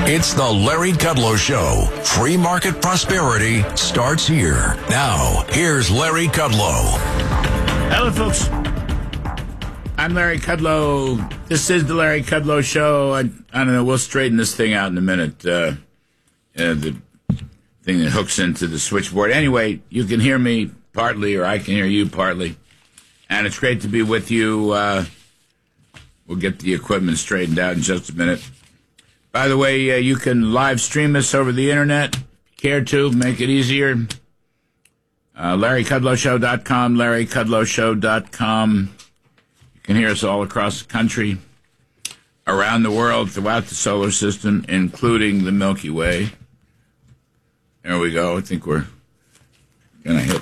It's the Larry Kudlow Show. Free market prosperity starts here. Now, here's Larry Kudlow. Hello, folks. I'm Larry Kudlow. This is the Larry Kudlow Show. I don't know. We'll straighten this thing out in a minute. The thing that hooks into the switchboard. Anyway, you can hear me partly, or I can hear you partly. And it's great to be with you. We'll get the equipment straightened out in just a minute. By the way, you can live stream us over the internet. Care to make it easier? LarryKudlowShow.com, LarryKudlowShow.com. You can hear us all across the country, around the world, throughout the solar system, including the Milky Way. There we go. I think we're going to hit.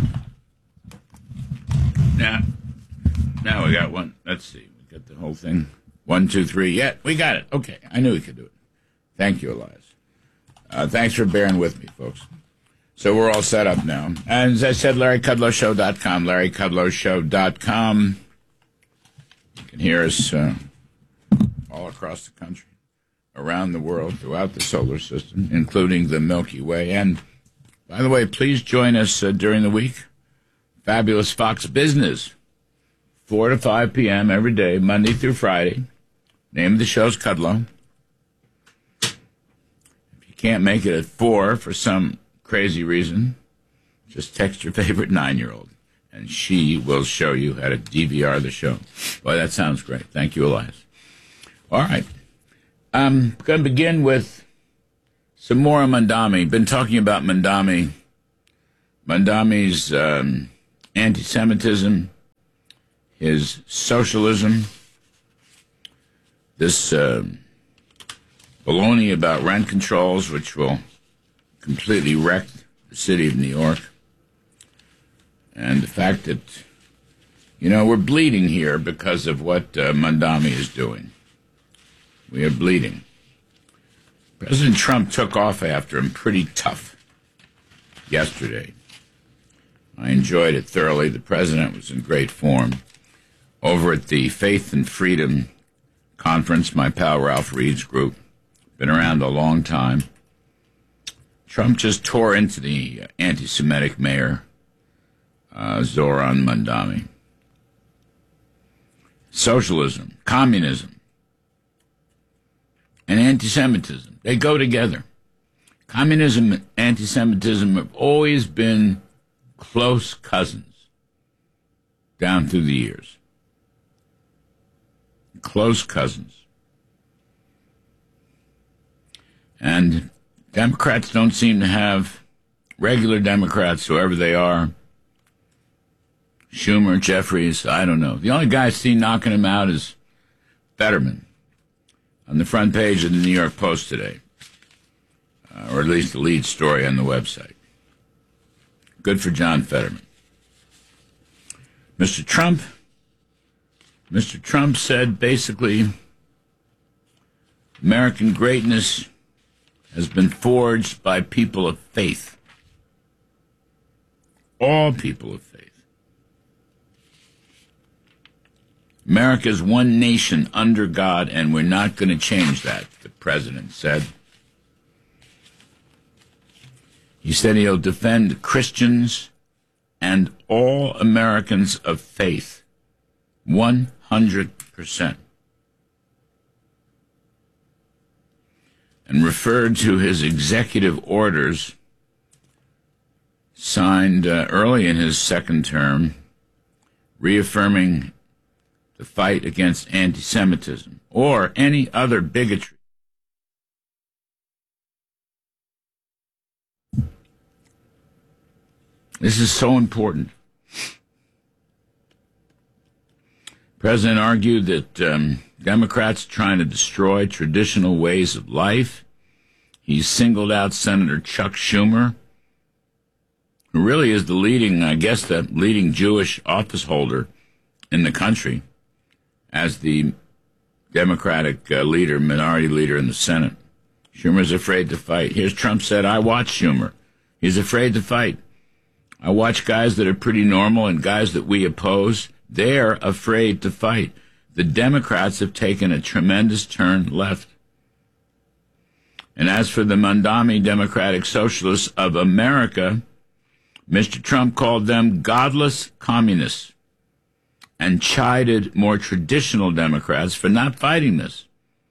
Now we got one. Let's see. We got the whole thing. 1, 2, 3. Yeah, we got it. Okay. I knew we could do it. Thank you, Elias. Thanks for bearing with me, folks. So we're all set up now. And as I said, LarryKudlowShow.com, LarryKudlowShow.com. You can hear us all across the country, around the world, throughout the solar system, including the Milky Way. And, by the way, please join us during the week. Fabulous Fox Business, 4 to 5 p.m. every day, Monday through Friday. Name of the show's Kudlow. If you can't make it at 4 for some crazy reason, just text your favorite 9-year-old, and she will show you how to DVR the show. Boy, that sounds great. Thank you, Elias. All right. I'm going to begin with some more on Mamdani. Been talking about Mamdani. Mamdani's anti-Semitism, his socialism, this baloney about rent controls, which will completely wreck the city of New York, and the fact that, we're bleeding here because of what Mamdani is doing. We are bleeding. President Trump took off after him pretty tough yesterday. I enjoyed it thoroughly. The president was in great form. Over at the Faith and Freedom Conference, my pal Ralph Reed's group, been around a long time. Trump just tore into the anti-Semitic mayor, Zoran Mamdani. Socialism, communism, and anti-Semitism, they go together. Communism and anti-Semitism have always been close cousins down through the years. Close cousins. And Democrats don't seem to have, regular Democrats, whoever they are, Schumer, Jeffries, I don't know. The only guy I see knocking him out is Fetterman on the front page of the New York Post today, or at least the lead story on the website. Good for John Fetterman. Mr. Trump said basically American greatness has been forged by people of faith. All people of faith. America is one nation under God, and we're not going to change that, the president said. He said he'll defend Christians and all Americans of faith 100%. And referred to his executive orders signed early in his second term, reaffirming the fight against anti-Semitism or any other bigotry. This is so important. The president argued that Democrats are trying to destroy traditional ways of life. He singled out Senator Chuck Schumer, who really is the leading Jewish office holder in the country, as the Democratic minority leader in the Senate. Schumer's afraid to fight. Here's Trump said, I watch Schumer. He's afraid to fight. I watch guys that are pretty normal and guys that we oppose. They're afraid to fight. The Democrats have taken a tremendous turn left. And as for the Mandami Democratic Socialists of America, Mr. Trump called them godless communists and chided more traditional Democrats for not fighting this.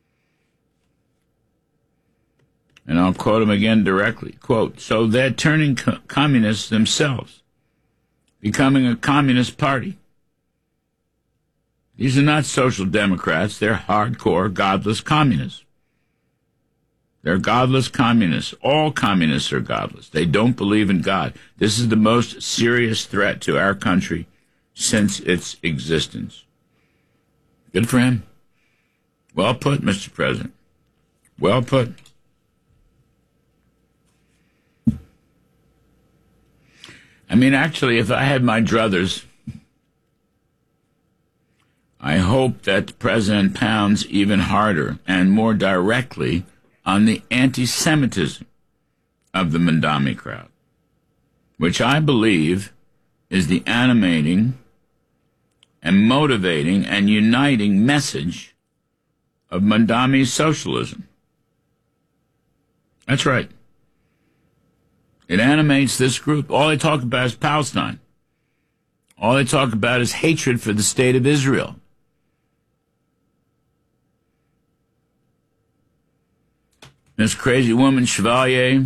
And I'll quote him again directly. Quote, so they're turning communists themselves, becoming a communist party. These are not social democrats. They're hardcore, godless communists. They're godless communists. All communists are godless. They don't believe in God. This is the most serious threat to our country since its existence. Good for him. Well put, Mr. President. Well put. I mean, actually, if I had my druthers, I hope that the president pounds even harder and more directly on the anti-Semitism of the Mandami crowd, which I believe is the animating and motivating and uniting message of Mandami socialism. That's right. It animates this group. All they talk about is Palestine. All they talk about is hatred for the state of Israel. This crazy woman, Chevalier,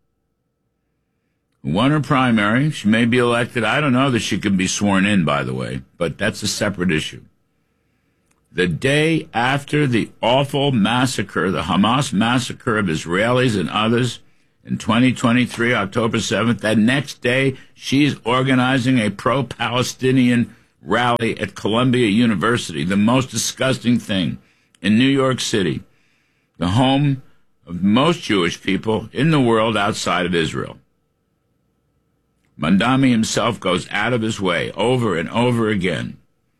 who won her primary. She may be elected. I don't know that she could be sworn in, by the way, but that's a separate issue. The day after the awful massacre, the Hamas massacre of Israelis and others in 2023, October 7th, that next day, she's organizing a pro-Palestinian rally at Columbia University, the most disgusting thing in New York City, the home of most Jewish people in the world outside of Israel. Mandami himself goes out of his way over and over again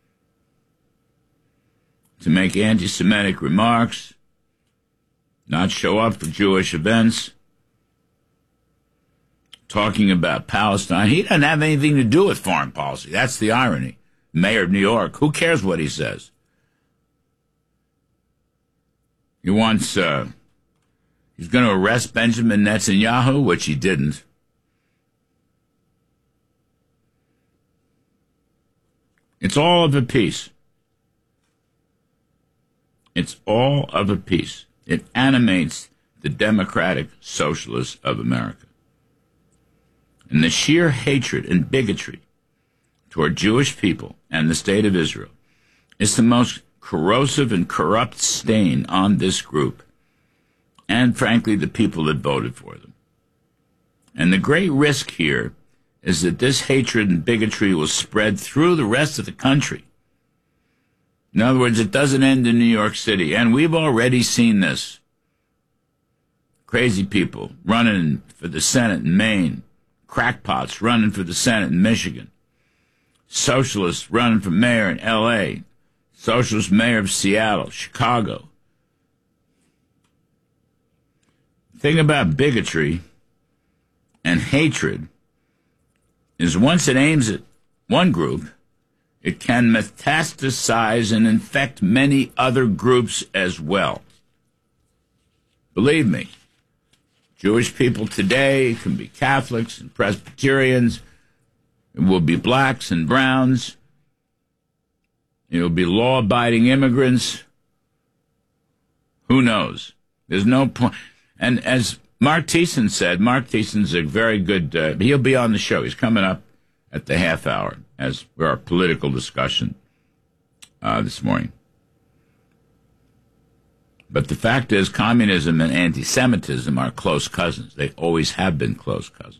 to make anti-Semitic remarks, not show up for Jewish events, talking about Palestine. He doesn't have anything to do with foreign policy. That's the irony. Mayor of New York, who cares what he says? He wants, he's going to arrest Benjamin Netanyahu, which he didn't. It's all of a piece. It's all of a piece. It animates the Democratic Socialists of America. And the sheer hatred and bigotry toward Jewish people and the state of Israel is the most corrosive and corrupt stain on this group and, frankly, the people that voted for them. And the great risk here is that this hatred and bigotry will spread through the rest of the country. In other words, it doesn't end in New York City, and we've already seen this. Crazy people running for the Senate in Maine, crackpots running for the Senate in Michigan, socialists running for mayor in L.A., socialist mayor of Seattle, Chicago. The thing about bigotry and hatred is once it aims at one group, it can metastasize and infect many other groups as well. Believe me, Jewish people today can be Catholics and Presbyterians. It will be blacks and browns. It will be law-abiding immigrants. Who knows? There's no point. And as Mark Thiessen said, Mark Thiessen's a very good, he'll be on the show. He's coming up at the half hour as for our political discussion this morning. But the fact is, communism and anti-Semitism are close cousins. They always have been close cousins.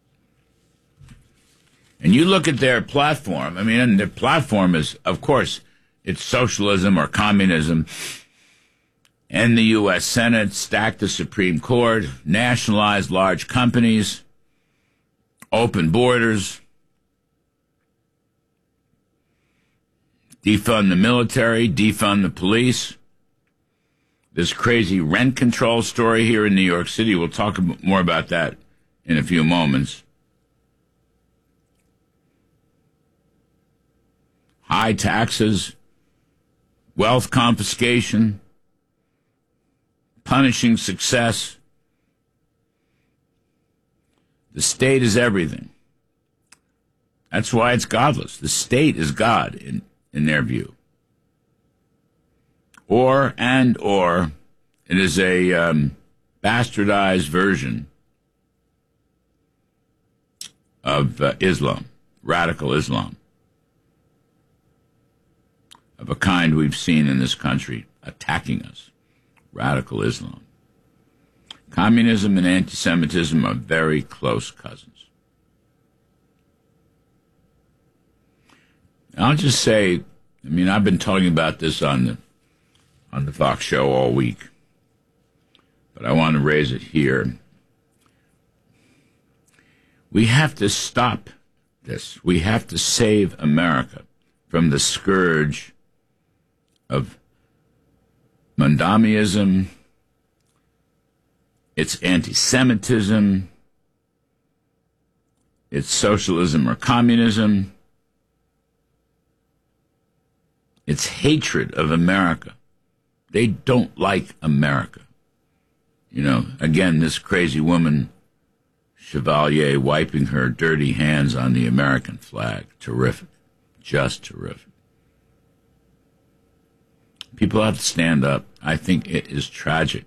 And you look at their platform, I mean, and their platform is, of course, it's socialism or communism. End the U.S. Senate, stack the Supreme Court, nationalize large companies, open borders, defund the military, defund the police. This crazy rent control story here in New York City, we'll talk more about that in a few moments. High taxes, wealth confiscation, punishing success, The state is everything. That's why it's godless. The state is God in their view. Or it is a bastardized version of Islam, radical Islam, of a kind we've seen in this country attacking us, radical Islam. Communism and anti-Semitism are very close cousins. I'll just say, I've been talking about this on the Fox show all week, but I want to raise it here. We have to stop this. We have to save America from the scourge of Mondamiism, it's anti-Semitism, it's socialism or communism, it's hatred of America. They don't like America. Again, this crazy woman, Chevalier, wiping her dirty hands on the American flag. Terrific. Just terrific. People have to stand up. I think it is tragic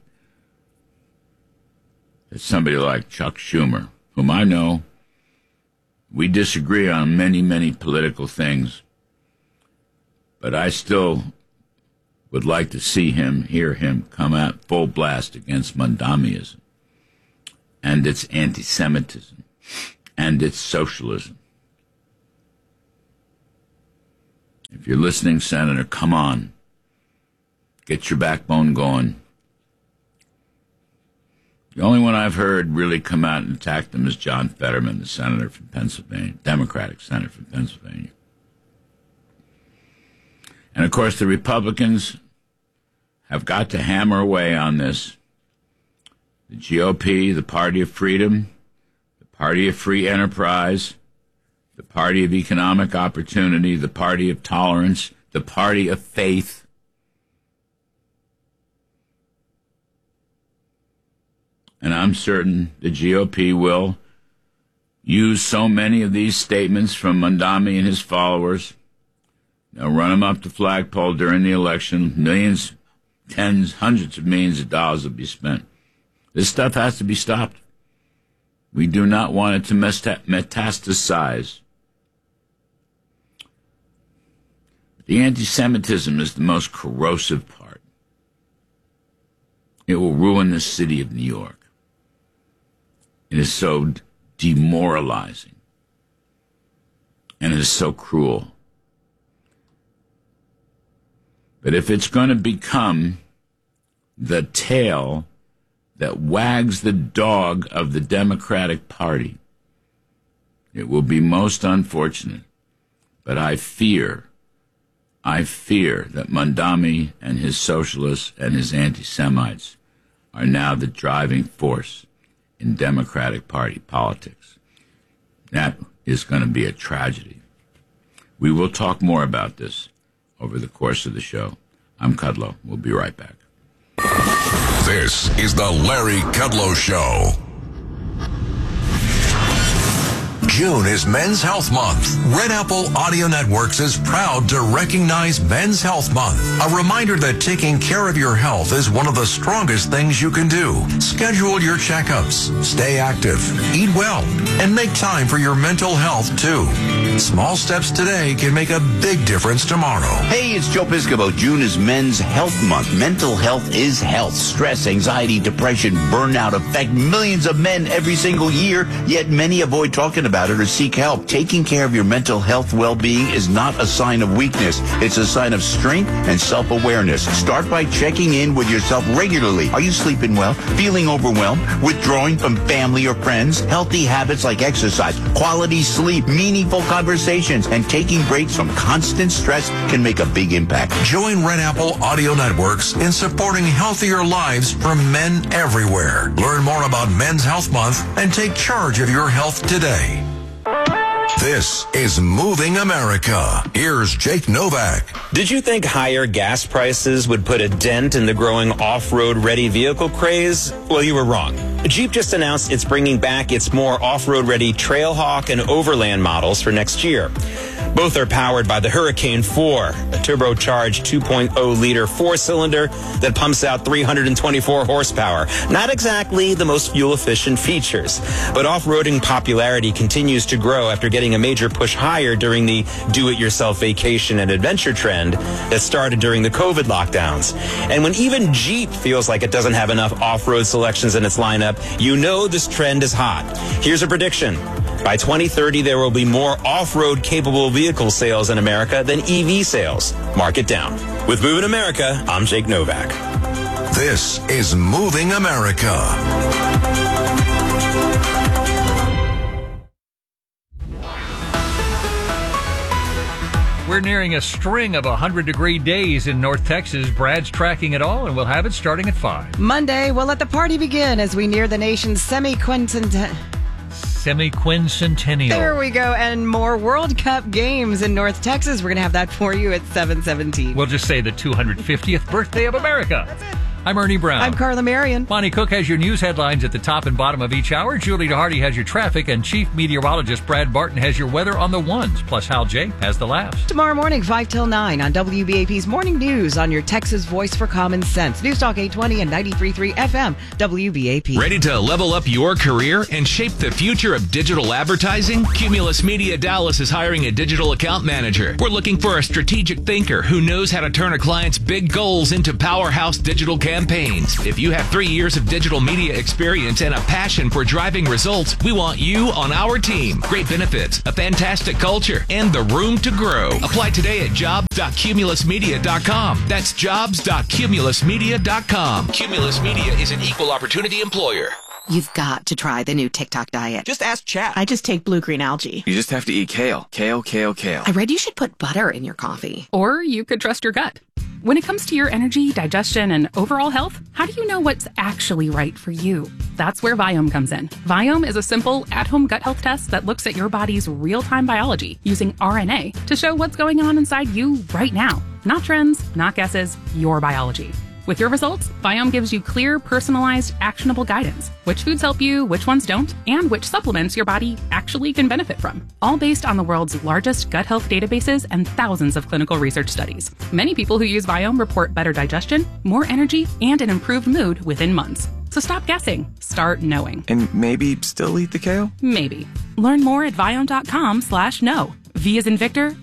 that somebody like Chuck Schumer, whom I know, we disagree on many, many political things, but I still would like to hear him come out full blast against Mondamiism and its anti-Semitism and its socialism. If you're listening, Senator, come on. Get your backbone going. The only one I've heard really come out and attack them is John Fetterman, the senator from Pennsylvania, Democratic senator from Pennsylvania. And, of course, the Republicans have got to hammer away on this. The GOP, the Party of Freedom, the Party of Free Enterprise, the Party of Economic Opportunity, the Party of Tolerance, the Party of Faith. And I'm certain the GOP will use so many of these statements from Mondami and his followers. They'll run them up the flagpole during the election. Millions, tens, hundreds of millions of dollars will be spent. This stuff has to be stopped. We do not want it to metastasize. The anti-Semitism is the most corrosive part. It will ruin the city of New York. It is so demoralizing. And it is so cruel. But if it's going to become the tail that wags the dog of the Democratic Party, it will be most unfortunate. But I fear that Mondami and his socialists and his anti-Semites are now the driving force in Democratic Party politics. That is going to be a tragedy. We will talk more about this over the course of the show. I'm Kudlow. We'll be right back. This is the Larry Kudlow Show. June is Men's Health Month. Red Apple Audio Networks is proud to recognize Men's Health Month. A reminder that taking care of your health is one of the strongest things you can do. Schedule your checkups, stay active, eat well, and make time for your mental health too. Small steps today can make a big difference tomorrow. Hey, it's Joe Piscopo. June is Men's Health Month. Mental health is health. Stress, anxiety, depression, burnout affect millions of men every single year, yet many avoid talking about it or seek help. Taking care of your mental health well-being is not a sign of weakness. It's a sign of strength and self-awareness. Start by checking in with yourself regularly. Are you sleeping well? Feeling overwhelmed? Withdrawing from family or friends? Healthy habits like exercise, quality sleep, meaningful conversations, and taking breaks from constant stress can make a big impact. Join Red Apple Audio Networks in supporting healthier lives for men everywhere. Learn more about Men's Health Month and take charge of your health today. This is Moving America. Here's Jake Novak. Did you think higher gas prices would put a dent in the growing off-road ready vehicle craze? Well, you were wrong. Jeep just announced it's bringing back its more off-road ready Trailhawk and Overland models for next year. Both are powered by the Hurricane 4, a turbocharged 2.0-liter four-cylinder that pumps out 324 horsepower. Not exactly the most fuel-efficient features, but off-roading popularity continues to grow after getting a major push higher during the do-it-yourself vacation and adventure trend that started during the COVID lockdowns. And when even Jeep feels like it doesn't have enough off-road selections in its lineup, you know this trend is hot. Here's a prediction. By 2030, there will be more off-road capable vehicle sales in America than EV sales. Mark it down. With Moving America, I'm Jake Novak. This is Moving America. We're nearing a string of 100-degree days in North Texas. Brad's tracking it all, and we'll have it starting at 5. Monday, we'll let the party begin as we near the nation's semi-quincentennial. There we go. And more World Cup games in North Texas. We're going to have that for you at 7:17. We'll just say the 250th birthday of America. That's it. I'm Ernie Brown. I'm Carla Marion. Bonnie Cook has your news headlines at the top and bottom of each hour. Julie DeHardy has your traffic, and Chief Meteorologist Brad Barton has your weather on the ones. Plus, Hal J has the laughs. Tomorrow morning, 5 till 9 on WBAP's Morning News on your Texas Voice for Common Sense. News Talk 820 and 93.3 FM, WBAP. Ready to level up your career and shape the future of digital advertising? Cumulus Media Dallas is hiring a digital account manager. We're looking for a strategic thinker who knows how to turn a client's big goals into powerhouse digital campaigns. If you have 3 years of digital media experience and a passion for driving results, we want you on our team. Great benefits, a fantastic culture, and the room to grow. Apply today at jobs.cumulusmedia.com. That's jobs.cumulusmedia.com. Cumulus Media is an equal opportunity employer. You've got to try the new TikTok diet. Just ask chat. I just take blue-green algae. You just have to eat kale. Kale, kale, kale. I read you should put butter in your coffee. Or you could trust your gut. When it comes to your energy, digestion, and overall health, how do you know what's actually right for you? That's where Viome comes in. Viome is a simple, at-home gut health test that looks at your body's real-time biology using RNA to show what's going on inside you right now. Not trends, not guesses, your biology. With your results, Viome gives you clear, personalized, actionable guidance. Which foods help you, which ones don't, and which supplements your body actually can benefit from. All based on the world's largest gut health databases and thousands of clinical research studies. Many people who use Viome report better digestion, more energy, and an improved mood within months. So stop guessing. Start knowing. And maybe still eat the kale? Maybe. Learn more at Viome.com/know. V as in Victor,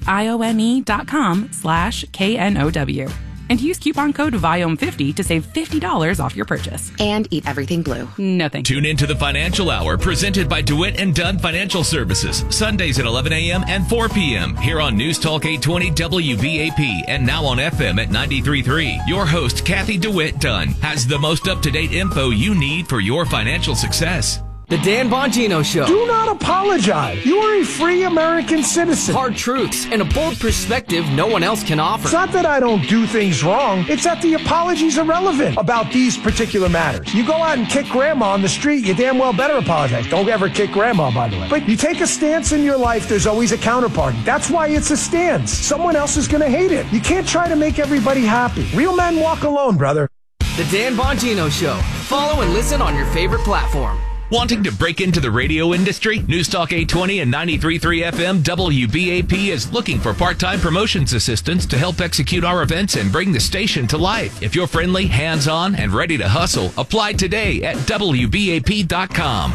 IOME.com/KNOW. And use coupon code VIOME50 to save $50 off your purchase. And eat everything blue. No thank you. Tune into the Financial Hour presented by DeWitt and Dunn Financial Services. Sundays at 11 a.m. and 4 p.m. here on News Talk 820 WBAP and now on FM at 93.3. Your host, Kathy DeWitt Dunn, has the most up-to-date info you need for your financial success. The Dan Bongino Show. Do not apologize. You are a free American citizen. Hard truths and a bold perspective no one else can offer. It's not that I don't do things wrong. It's that the apologies are irrelevant about these particular matters. You go out and kick grandma on the street, you damn well better apologize. Don't ever kick grandma, by the way. But you take a stance in your life, there's always a counterparty. That's why it's a stance. Someone else is going to hate it. You can't try to make everybody happy. Real men walk alone, brother. The Dan Bongino Show. Follow and listen on your favorite platform. Wanting to break into the radio industry? News Talk 820 and 93.3 FM WBAP is looking for part-time promotions assistants to help execute our events and bring the station to life. If you're friendly, hands-on, and ready to hustle, apply today at WBAP.com.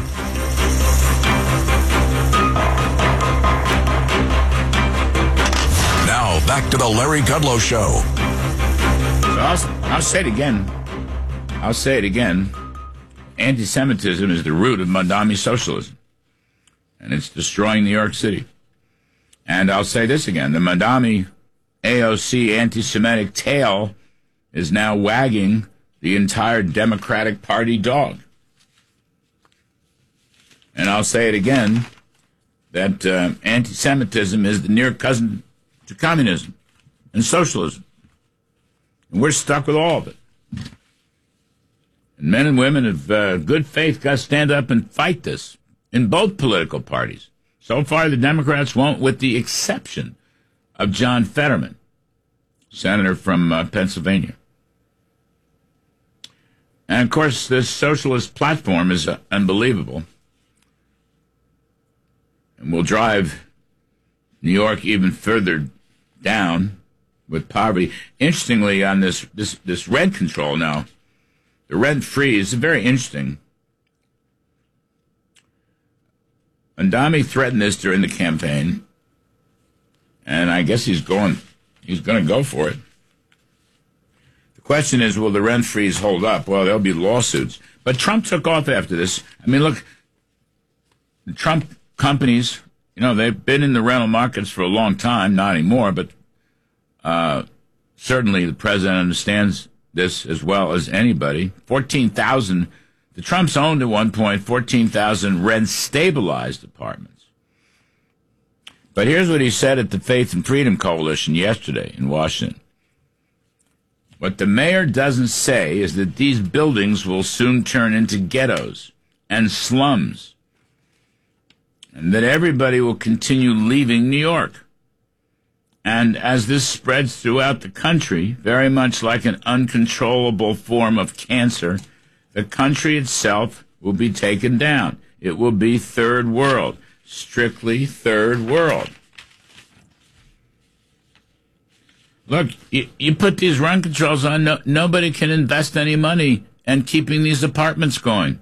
Now, back to the Larry Kudlow Show. So I'll say it again. I'll say it again. Anti-Semitism is the root of Mondami socialism, and it's destroying New York City. And I'll say this again. The Mondami AOC anti-Semitic tail is now wagging the entire Democratic Party dog. And I'll say it again, that anti-Semitism is the near cousin to communism and socialism. And we're stuck with all of it. And men and women of good faith got to stand up and fight this in both political parties. So far, the Democrats won't, with the exception of John Fetterman, senator from Pennsylvania. And, of course, this socialist platform is unbelievable and will drive New York even further down with poverty. Interestingly, on this rent control now, the rent freeze is very interesting. Adami threatened this during the campaign, and I guess he's going to go for it. The question is, will the rent freeze hold up? Well, there'll be lawsuits. But Trump took off after this. I mean, look, the Trump companies, they've been in the rental markets for a long time, not anymore, but certainly the president understands this as well as anybody. 14,000, the Trumps owned at one point 14,000 rent-stabilized apartments. But here's what he said at the Faith and Freedom Coalition yesterday in Washington. What the mayor doesn't say is that these buildings will soon turn into ghettos and slums, and that everybody will continue leaving New York. And as this spreads throughout the country, very much like an uncontrollable form of cancer, the country itself will be taken down. It will be third world, strictly third world. Look, you put these rent controls on, nobody can invest any money in keeping these apartments going.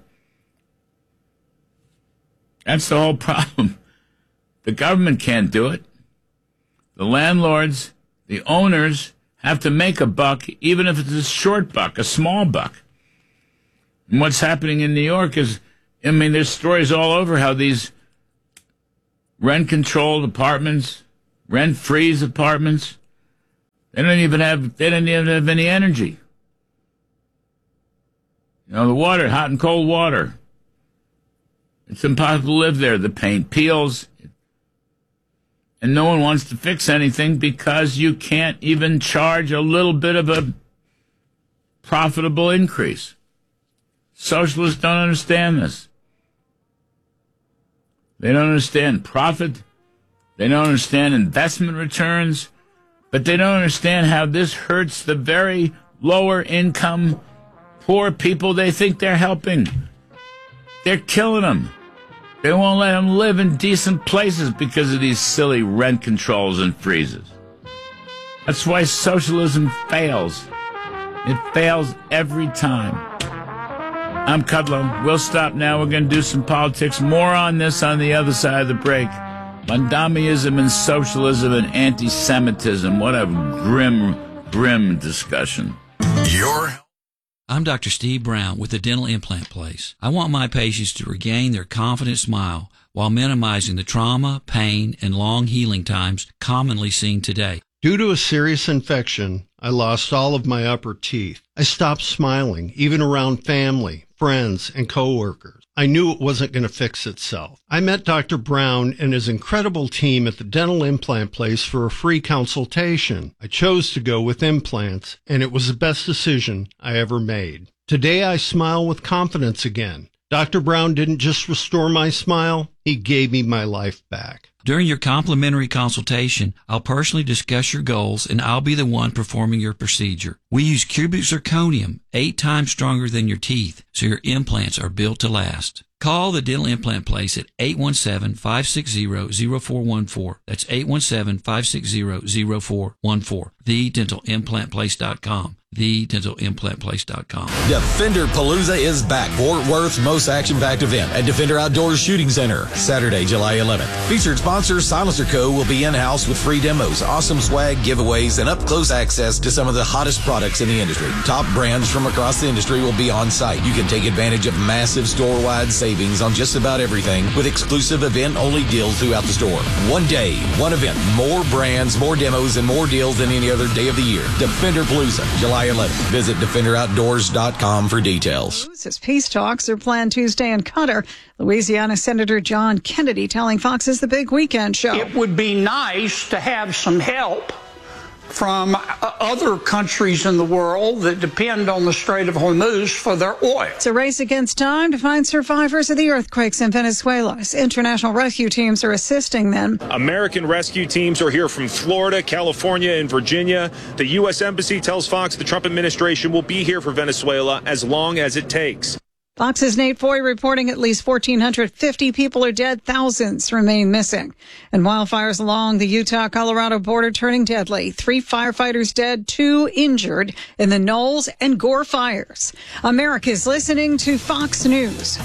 That's the whole problem. The government can't do it. The landlords, the owners, have to make a buck, even if it's a short buck, a small buck. And what's happening in New York is, there's stories all over how these rent-controlled apartments, rent-freeze apartments, they don't even have any energy. The water, hot and cold water. It's impossible to live there. The paint peels. And no one wants to fix anything because you can't even charge a little bit of a profitable increase. Socialists don't understand this. They don't understand profit. They don't understand investment returns. But they don't understand how this hurts the very lower income, poor people they think they're helping. They're killing them. They won't let them live in decent places because of these silly rent controls and freezes. That's why socialism fails. It fails every time. I'm Kudlow. We'll stop now. We're going to do some politics. More on this on the other side of the break. Mondamiism and socialism and anti-Semitism. What a grim discussion. I'm Dr. Steve Brown with the Dental Implant Place. I want my patients to regain their confident smile while minimizing the trauma, pain, and long healing times commonly seen today. Due to a serious infection, I lost all of my upper teeth. I stopped smiling, even around family, friends, and coworkers. I knew it wasn't going to fix itself. I met Dr. Brown and his incredible team at the Dental Implant Place for a free consultation. I chose to go with implants, and it was the best decision I ever made. Today I smile with confidence again. Dr. Brown didn't just restore my smile, he gave me my life back. During your complimentary consultation, I'll personally discuss your goals, and I'll be the one performing your procedure. We use cubic zirconium, 8 times stronger than your teeth, so your implants are built to last. Call the Dental Implant Place at 817-560-0414. That's 817-560-0414. TheDentalImplantPlace.com. TheDentalImplantPlace.com. Defender Palooza is back. Fort Worth's most action-packed event at Defender Outdoors Shooting Center, Saturday, July 11th. Featured sponsor Silencer Co. will be in-house with free demos, awesome swag, giveaways, and up-close access to some of the hottest products in the industry. Top brands from across the industry will be on site. You can take advantage of massive store-wide savings on just about everything with exclusive event-only deals throughout the store. One day, one event, more brands, more demos, and more deals than any other day of the year. Defender Palooza, July 11th. Visit DefenderOutdoors.com for details. As peace talks are planned Tuesday in Qatar, Louisiana Senator John Kennedy telling Fox's The Big Weekend Show. It would be nice to have some help from other countries in the world that depend on the Strait of Hormuz for their oil. It's a race against time to find survivors of the earthquakes in Venezuela. International rescue teams are assisting them. American rescue teams are here from Florida, California, and Virginia. The U.S. Embassy tells Fox the Trump administration will be here for Venezuela as long as it takes. Fox's Nate Foy reporting at least 1,450 people are dead, thousands remain missing. And wildfires along the Utah-Colorado border turning deadly. 3 firefighters dead, 2 injured in the Knowles and Gore fires. America's listening to Fox News.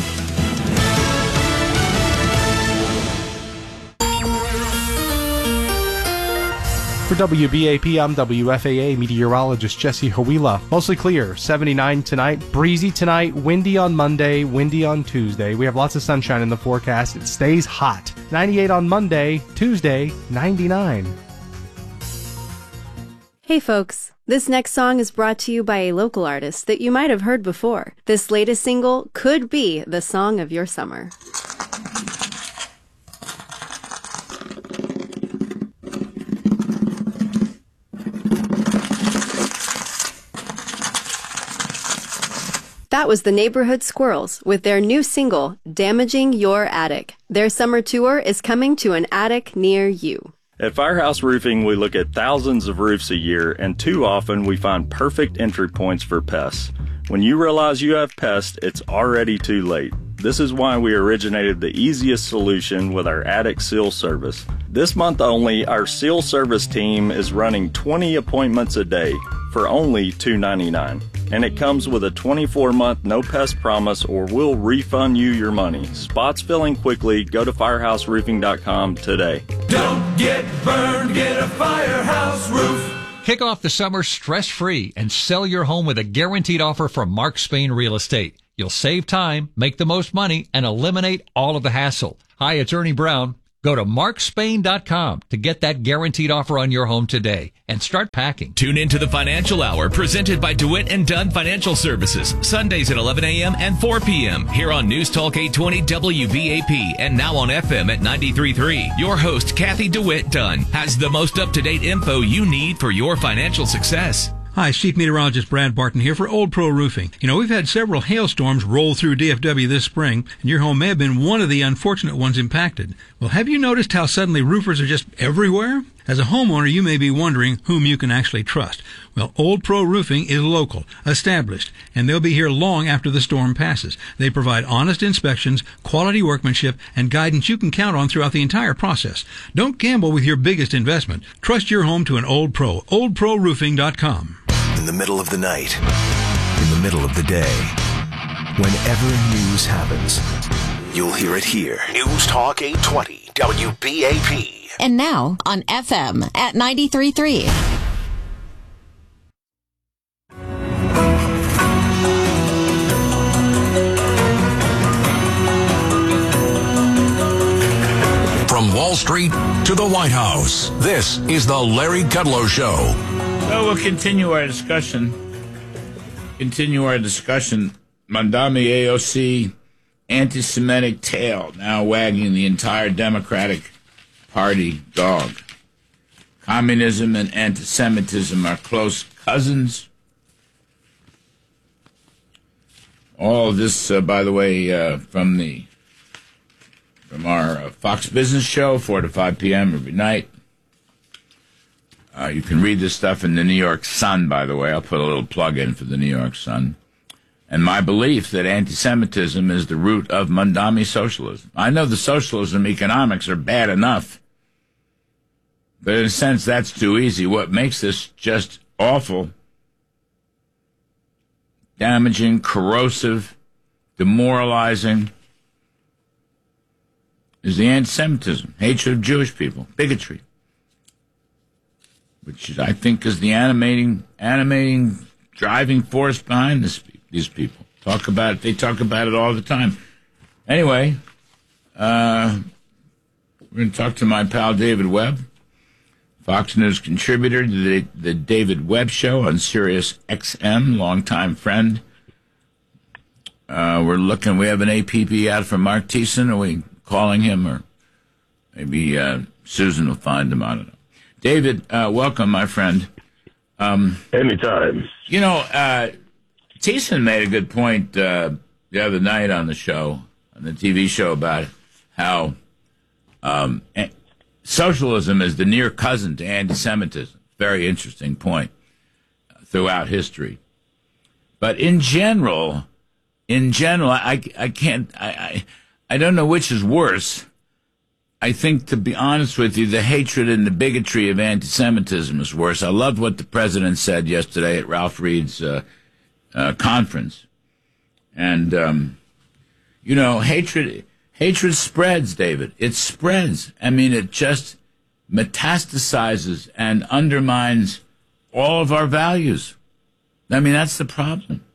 For WBAP, I'm WFAA meteorologist Jesse Hawila. Mostly clear, 79 tonight, breezy tonight, windy on Monday, windy on Tuesday. We have lots of sunshine in the forecast. It stays hot. 98 on Monday, Tuesday, 99. Hey folks, this next song is brought to you by a local artist that you might have heard before. This latest single could be the song of your summer. That was the Neighborhood Squirrels with their new single, Damaging Your Attic. Their summer tour is coming to an attic near you. At Firehouse Roofing, we look at thousands of roofs a year, and too often we find perfect entry points for pests. When you realize you have pests, it's already too late. This is why we originated the easiest solution with our attic seal service. This month only, our seal service team is running 20 appointments a day for only $2.99. And it comes with a 24-month no-pest promise, or we'll refund you your money. Spots filling quickly. Go to firehouseroofing.com today. Don't get burned, get a Firehouse Roof. Kick off the summer stress-free and sell your home with a guaranteed offer from Mark Spain Real Estate. You'll save time, make the most money, and eliminate all of the hassle. Hi, it's Ernie Brown. Go to markspain.com to get that guaranteed offer on your home today and start packing. Tune into the Financial Hour presented by DeWitt & Dunn Financial Services, Sundays at 11 a.m. and 4 p.m. here on News Talk 820 WBAP and now on FM at 93.3. Your host, Kathy DeWitt Dunn, has the most up-to-date info you need for your financial success. Hi, Chief Meteorologist Brad Barton here for Old Pro Roofing. You know, we've had several hailstorms roll through DFW this spring, and your home may have been one of the unfortunate ones impacted. Well, have you noticed how suddenly roofers are just everywhere? As a homeowner, you may be wondering whom you can actually trust. Well, Old Pro Roofing is local, established, and they'll be here long after the storm passes. They provide honest inspections, quality workmanship, and guidance you can count on throughout the entire process. Don't gamble with your biggest investment. Trust your home to an Old Pro. OldProRoofing.com. In the middle of the night, in the middle of the day, whenever news happens, you'll hear it here. News Talk 820 WBAP. And now on FM at 93.3. From Wall Street to the White House, this is the Larry Kudlow Show. So we'll continue our discussion. Mondami AOC, anti-Semitic tail now wagging the entire Democratic Party dog. Communism and anti-Semitism are close cousins. All of this, by the way, from our Fox Business Show, 4 to 5 p.m. every night. You can read this stuff in the New York Sun, by the way. I'll put a little plug in for the New York Sun. And my belief that anti-Semitism is the root of Mondami socialism. I know the socialism economics are bad enough, but in a sense, that's too easy. What makes this just awful, damaging, corrosive, demoralizing, is the anti-Semitism, hatred of Jewish people, bigotry, which I think is the animating driving force behind these people. They talk about it all the time. Anyway, we're going to talk to my pal David Webb, Fox News contributor to the David Webb Show on Sirius XM, longtime friend. We have an APB out from Mark Thiessen. Are we calling him, or maybe Susan will find him? I don't know. David, welcome, my friend. Anytime. You know, Thiessen made a good point the other night on the show, on the TV show, about how socialism is the near cousin to anti-Semitism. Very interesting point throughout history. But in general, I don't know which is worse. I think, to be honest with you, the hatred and the bigotry of anti-Semitism is worse. I loved what the president said yesterday at Ralph Reed's conference. And, hatred spreads, David. It spreads. I mean, it just metastasizes and undermines all of our values. I mean, that's the problem.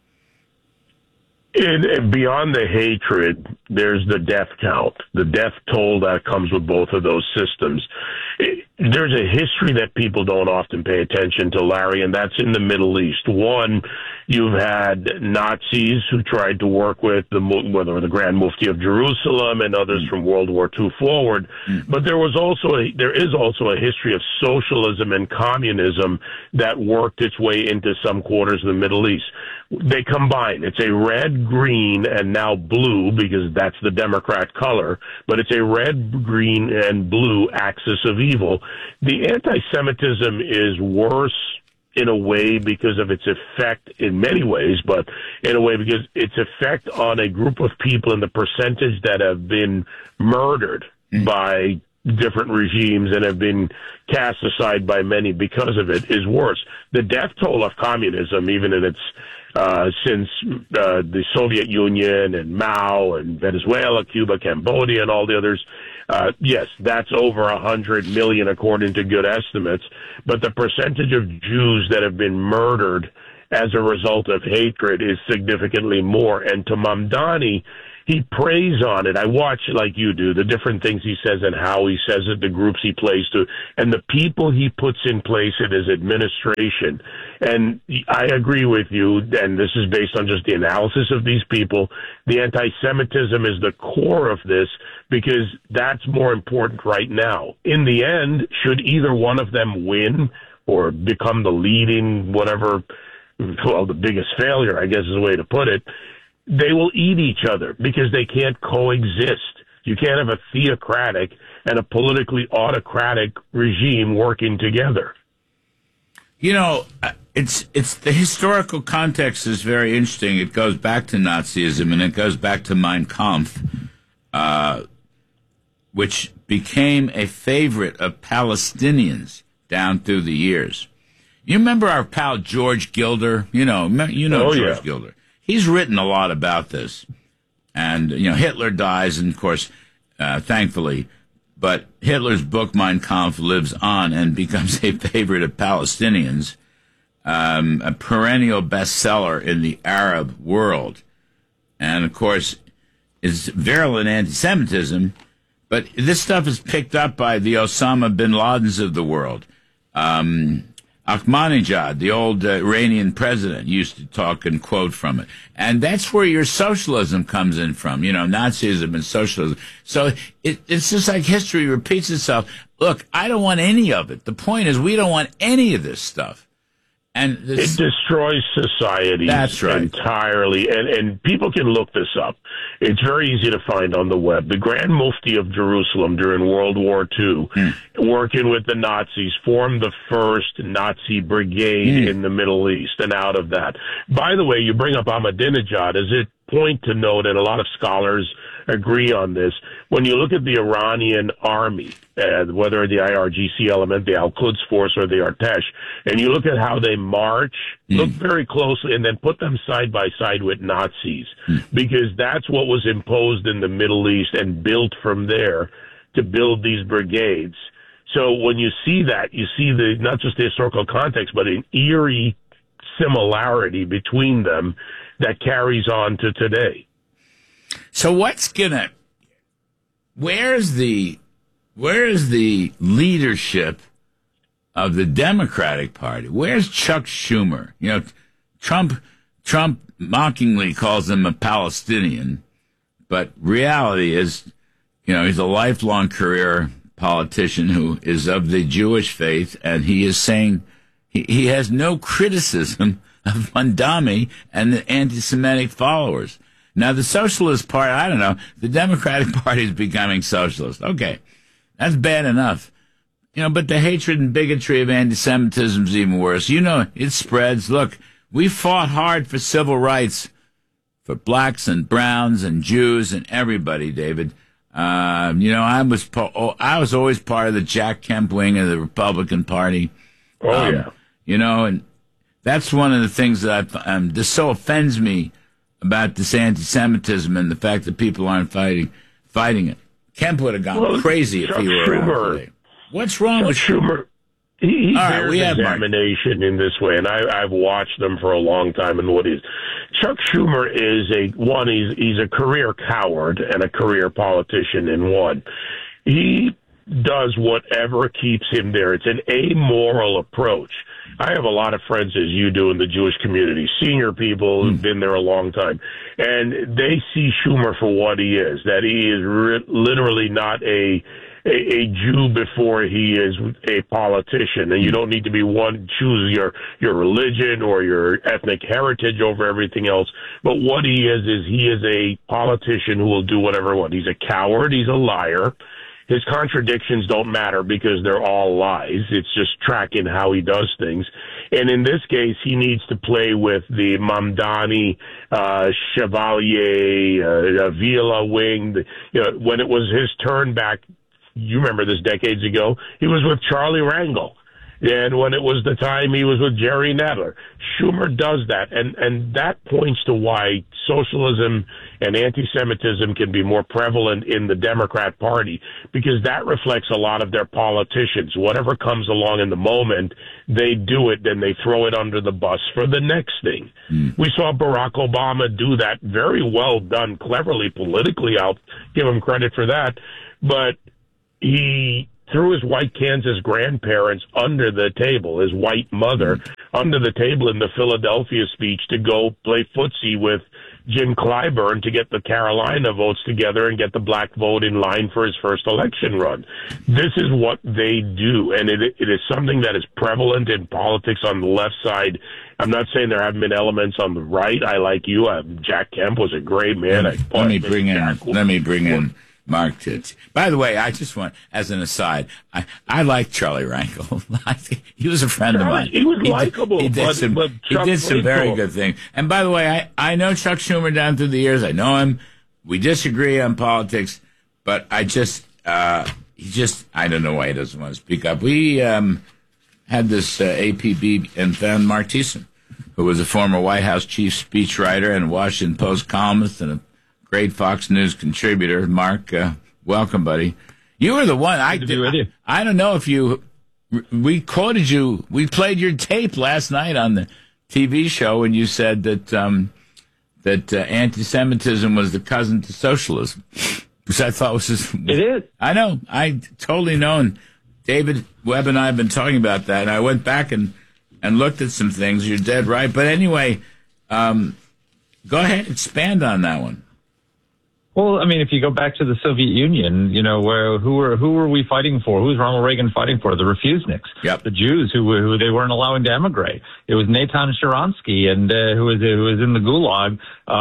And beyond the hatred, there's the death count, the death toll that comes with both of those systems. There's a history that people don't often pay attention to, Larry, and that's in the Middle East. One, you've had Nazis who tried to work with the Grand Mufti of Jerusalem and others from World War II forward. But there is also a history of socialism and communism that worked its way into some quarters of the Middle East. They combine. It's a red, green, and now blue, because that's the Democrat color, but it's a red, green, and blue axis of evil. The anti-Semitism is worse in a way because of its effect in many ways, but in a way because its effect on a group of people and the percentage that have been murdered by different regimes and have been cast aside by many because of it is worse. The death toll of communism, even in its since the Soviet Union and Mao and Venezuela, Cuba, Cambodia, and all the others, yes, that's over 100 million according to good estimates. But the percentage of Jews that have been murdered as a result of hatred is significantly more. And to Mamdani, he preys on it. I watch, like you do, the different things he says and how he says it, the groups he plays to, and the people he puts in place in his administration. And I agree with you, and this is based on just the analysis of these people. The anti-Semitism is the core of this because that's more important right now. In the end, should either one of them win or become the leading whatever, well, the biggest failure, I guess is the way to put it, they will eat each other because they can't coexist. You can't have a theocratic and a politically autocratic regime working together. You know, it's the historical context is very interesting. It goes back to Nazism and it goes back to Mein Kampf, which became a favorite of Palestinians down through the years. You remember our pal George Gilder? You know George Gilder. He's written a lot about this. And, Hitler dies, and, of course, thankfully, but Hitler's book, Mein Kampf, lives on and becomes a favorite of Palestinians, a perennial bestseller in the Arab world. And, of course, is virulent anti-Semitism, but this stuff is picked up by the Osama bin Ladens of the world. Ahmadinejad, the old Iranian president, used to talk and quote from it. And that's where your socialism comes in from, Nazism and socialism. So it's just like history repeats itself. Look, I don't want any of it. The point is we don't want any of this stuff. And it destroys society entirely. And people can look this up. It's very easy to find on the web. The Grand Mufti of Jerusalem during World War II, working with the Nazis, formed the first Nazi brigade in the Middle East. And out of that, by the way, you bring up Ahmadinejad as a point to note, and a lot of scholars agree on this. When you look at the Iranian army, whether the IRGC element, the Al-Quds force, or the Artesh, and you look at how they march, look very closely, and then put them side by side with Nazis, because that's what was imposed in the Middle East and built from there to build these brigades. So when you see that, you see not just the historical context, but an eerie similarity between them that carries on to today. So where's the leadership of the Democratic Party? Where's Chuck Schumer? Trump mockingly calls him a Palestinian, but reality is, he's a lifelong career politician who is of the Jewish faith, and he is saying he has no criticism of Mondami and the anti-Semitic followers. Now, the Socialist Party, I don't know, the Democratic Party is becoming socialist. Okay, that's bad enough. But the hatred and bigotry of anti-Semitism is even worse. It spreads. Look, we fought hard for civil rights for blacks and browns and Jews and everybody, David. I was always part of the Jack Kemp wing of the Republican Party. Yeah. And that's one of the things that this so offends me about this anti-Semitism and the fact that people aren't fighting it. Kemp would have gone crazy if he were around today. What's wrong with Schumer? He bears examination in this way, and I've watched them for a long time. And Chuck Schumer is he's a career coward and a career politician in one. He does whatever keeps him there. It's an amoral approach. I have a lot of friends, as you do, in the Jewish community, senior people who've been there a long time, and they see Schumer for what he is, that he is literally not a Jew before he is a politician, and you don't need to be choose your religion or your ethnic heritage over everything else. But what he is a politician who will do whatever he wants. He's a coward. He's a liar. His contradictions don't matter because they're all lies. It's just tracking how he does things. And in this case, he needs to play with the Mamdani, Chevalier, Vila wing. When it was his turn back, you remember this decades ago, he was with Charlie Rangel. And when it was the time, he was with Jerry Nadler. Schumer does that, and that points to why socialism and anti-Semitism can be more prevalent in the Democrat Party, because that reflects a lot of their politicians. Whatever comes along in the moment, they do it, then they throw it under the bus for the next thing. We saw Barack Obama do that. Very well done, cleverly, politically. I'll give him credit for that. But he threw his white Kansas grandparents under the table, his white mother, under the table in the Philadelphia speech to go play footsie with Jim Clyburn to get the Carolina votes together and get the black vote in line for his first election run. This is what they do, and it is something that is prevalent in politics on the left side. I'm not saying there haven't been elements on the right. I like you. Jack Kemp was a great man. Let me bring in Mark Titz. By the way, I just want, as an aside, I like Charlie Rangel. He was a friend of mine. He was likable. He did some very good things. And by the way, I know Chuck Schumer down through the years. I know him. We disagree on politics, but I don't know why he doesn't want to speak up. We had this APB and found Mark Thiessen, who was a former White House chief speechwriter and Washington Post columnist and a great Fox News contributor. Mark, welcome, buddy. You were the one. I don't know if we quoted you. We played your tape last night on the TV show when you said that anti-Semitism was the cousin to socialism, which I thought was just. It is. I know. I totally know. And David Webb and I have been talking about that, and I went back and looked at some things. You're dead right. But anyway, go ahead, expand on that one. Well, I mean, if you go back to the Soviet Union, who were we fighting for? Who was Ronald Reagan fighting for? The refuseniks, the Jews who they weren't allowing to emigrate. It was Natan Sharansky, and who was in the Gulag,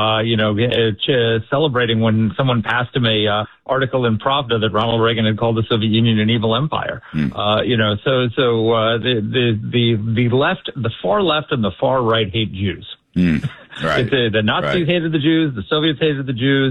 celebrating when someone passed him a article in Pravda that Ronald Reagan had called the Soviet Union an evil empire. The left, the far left, and the far right hate Jews. Right. The Nazis hated the Jews, the Soviets hated the Jews,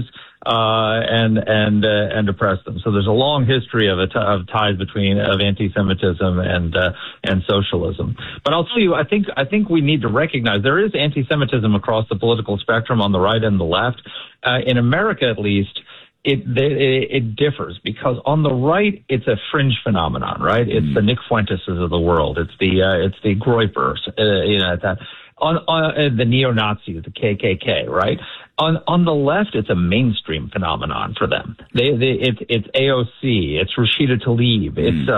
and oppressed them. So there's a long history of ties between anti-Semitism and socialism. But I'll tell you, I think we need to recognize there is anti-Semitism across the political spectrum on the right and the left. In America, at least, it differs because on the right it's a fringe phenomenon, right? It's the Nick Fuenteses of the world. It's the Groypers, on the neo-Nazis, the KKK, right? On the left, it's a mainstream phenomenon for them. It's AOC, it's Rashida Tlaib,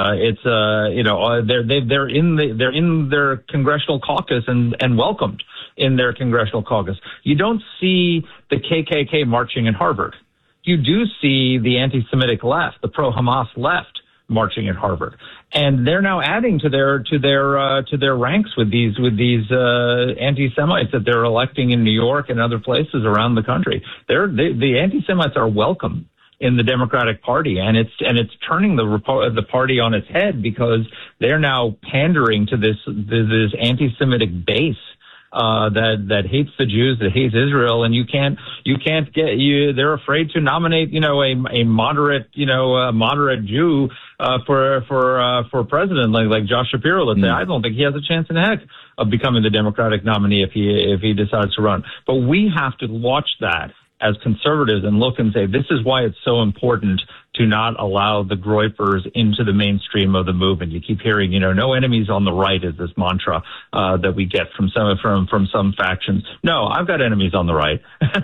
they're in their congressional caucus and welcomed in their congressional caucus. You don't see the KKK marching in Harvard. You do see the anti-Semitic left, the pro-Hamas left, marching at Harvard. And they're now adding to their ranks with these anti-Semites that they're electing in New York and other places around the country. The anti-Semites are welcome in the Democratic Party, and it's turning the party on its head, because they're now pandering to this anti-Semitic base that hates the Jews, that hates Israel, and they're afraid to nominate, a moderate Jew, for president, like Josh Shapiro, let's say. I don't think he has a chance in heck of becoming the Democratic nominee if he decides to run. But we have to watch that as conservatives and look and say, this is why it's so important to not allow the Groypers into the mainstream of the movement. You keep hearing, no enemies on the right is this mantra that we get from some factions. No, I've got enemies on the right.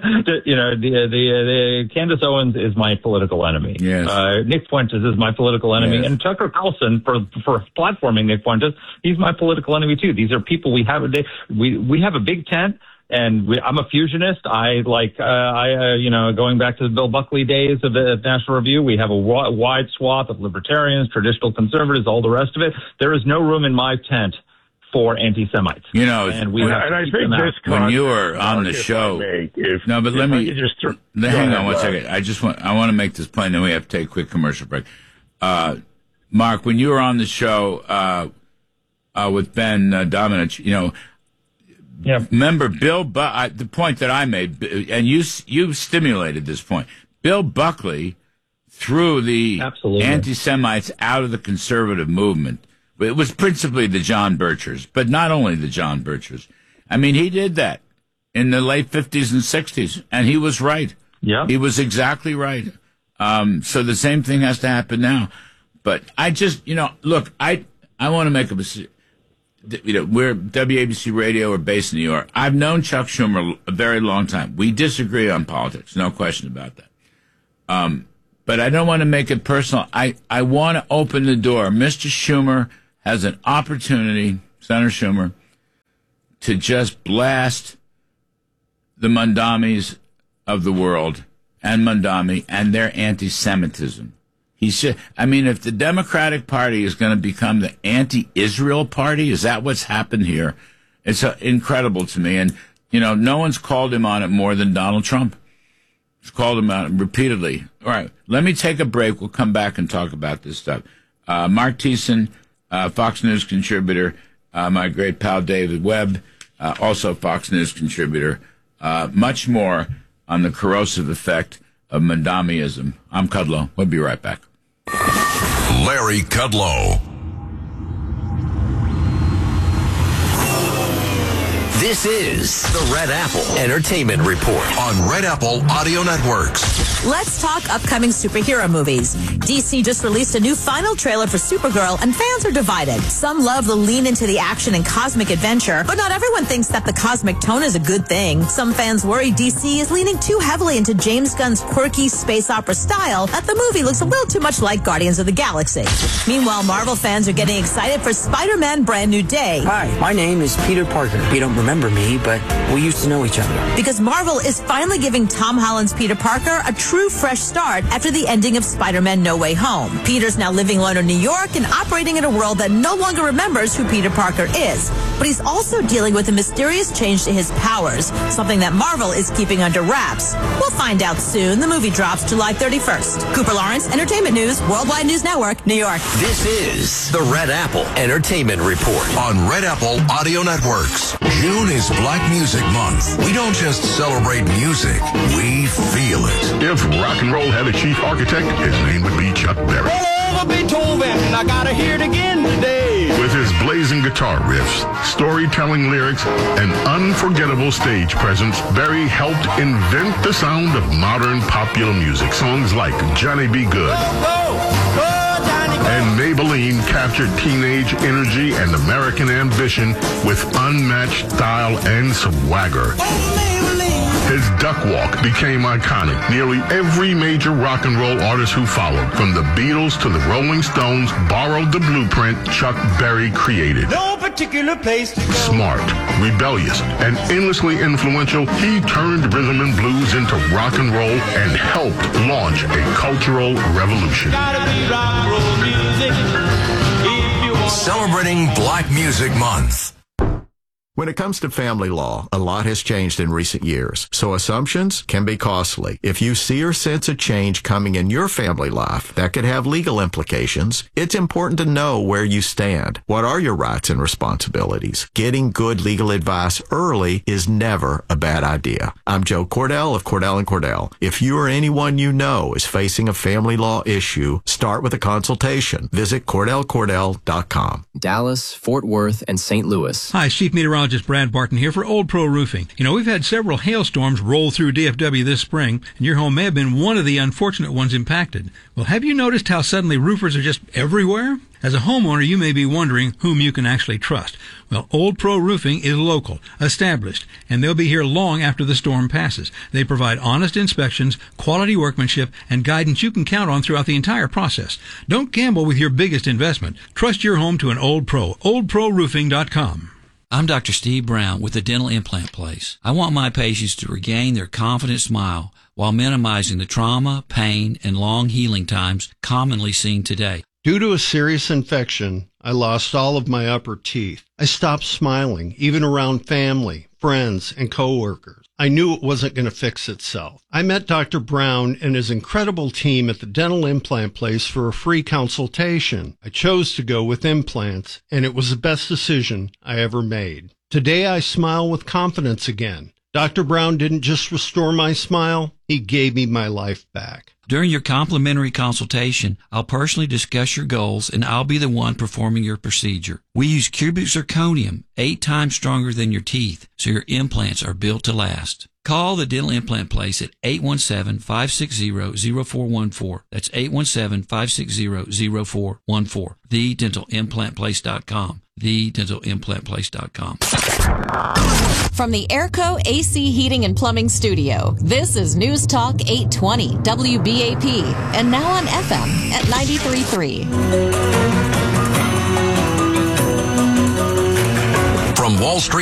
The Candace Owens is my political enemy. Yes. Nick Fuentes is my political enemy, yes. And Tucker Carlson for platforming Nick Fuentes, he's my political enemy too. These are people we have a big tent. And I'm a fusionist. Going back to the Bill Buckley days of the National Review, we have a wide swath of libertarians, traditional conservatives, all the rest of it. There is no room in my tent for anti-Semites. And I think when you were on the show, hang on one second. I want to make this plain, then we have to take a quick commercial break. Mark, when you were on the show with Ben Domenech, yeah. Remember the point that I made, and you stimulated this point. Bill Buckley threw the anti-Semites out of the conservative movement. It was principally the John Birchers, but not only the John Birchers. I mean, he did that in the late 50s and 60s, and he was right. Yeah, he was exactly right. So the same thing has to happen now. But I just, look, I want to make we're WABC Radio. We're based in New York. I've known Chuck Schumer a very long time. We disagree on politics, no question about that. But I don't want to make it personal. I want to open the door. Mr. Schumer has an opportunity, Senator Schumer, to just blast the Mondamis of the world and Mondami and their anti-Semitism. He said, if the Democratic Party is going to become the anti-Israel party, is that what's happened here? It's incredible to me. And, no one's called him on it more than Donald Trump. He's called him on it repeatedly. All right, let me take a break. We'll come back and talk about this stuff. Mark Thiessen, Fox News contributor, my great pal David Webb, also Fox News contributor. Much more on the corrosive effect of Mondamiism. I'm Kudlow. We'll be right back. Larry Kudlow. This is the Red Apple Entertainment Report on Red Apple Audio Networks. Let's talk upcoming superhero movies. DC just released a new final trailer for Supergirl, and fans are divided. Some love the lean into the action and cosmic adventure, but not everyone thinks that the cosmic tone is a good thing. Some fans worry DC is leaning too heavily into James Gunn's quirky space opera style that the movie looks a little too much like Guardians of the Galaxy. Meanwhile, Marvel fans are getting excited for Spider-Man Brand New Day. Hi, my name is Peter Parker. You don't remember me, but we used to know each other. Because Marvel is finally giving Tom Holland's Peter Parker a true fresh start after the ending of Spider-Man No Way Home. Peter's now living alone in New York and operating in a world that no longer remembers who Peter Parker is. But he's also dealing with a mysterious change to his powers, something that Marvel is keeping under wraps. We'll find out soon. The movie drops July 31st. Cooper Lawrence, Entertainment News, Worldwide News Network, New York. This is the Red Apple Entertainment Report on Red Apple Audio Networks. June is Black Music Month. We don't just celebrate music, we feel it. If rock and roll had a chief architect, his name would be Chuck Berry. Roll over Beethoven, I gotta hear it again today. With his blazing guitar riffs, storytelling lyrics, and unforgettable stage presence, Berry helped invent the sound of modern popular music. Songs like Johnny B. Good and Maybelline captured teenage energy and American ambition with unmatched style and swagger. His duck walk became iconic. Nearly every major rock and roll artist who followed, from the Beatles to the Rolling Stones, borrowed the blueprint Chuck Berry created. No particular place to go. Smart, rebellious, and endlessly influential, he turned rhythm and blues into rock and roll and helped launch a cultural revolution. Gotta be rock and roll music if you want. Celebrating Black Music Month. When it comes to family law, a lot has changed in recent years, so assumptions can be costly. If you see or sense a change coming in your family life that could have legal implications, it's important to know where you stand. What are your rights and responsibilities? Getting good legal advice early is never a bad idea. I'm Joe Cordell of Cordell & Cordell. If you or anyone you know is facing a family law issue, start with a consultation. Visit CordellCordell.com. Dallas, Fort Worth, and St. Louis. Hi, Chief Meteorologist Brad Barton here for Old Pro Roofing. You know, we've had several hailstorms roll through DFW this spring, and your home may have been one of the unfortunate ones impacted. Well, have you noticed how suddenly roofers are just everywhere? As a homeowner, you may be wondering whom you can actually trust. Well, Old Pro Roofing is local, established, and they'll be here long after the storm passes. They provide honest inspections, quality workmanship, and guidance you can count on throughout the entire process. Don't gamble with your biggest investment. Trust your home to an Old Pro. OldProRoofing.com. I'm Dr. Steve Brown with the Dental Implant Place. I want my patients to regain their confident smile while minimizing the trauma, pain, and long healing times commonly seen today. Due to a serious infection, I lost all of my upper teeth. I stopped smiling, even around family, friends, and coworkers. I knew it wasn't going to fix itself. I met Dr. Brown and his incredible team at the Dental Implant Place for a free consultation. I chose to go with implants, and it was the best decision I ever made. Today I smile with confidence again. Dr. Brown didn't just restore my smile, he gave me my life back. During your complimentary consultation, I'll personally discuss your goals, and I'll be the one performing your procedure. We use cubic zirconium, 8 times stronger than your teeth, so your implants are built to last. Call the Dental Implant Place at 817-560-0414. That's 817-560-0414. TheDentalImplantPlace.com. TheDentalImplantPlace.com. From the Airco AC Heating and Plumbing Studio, this is News Talk 820 WBAP, and now on FM at 93.3. From Wall Street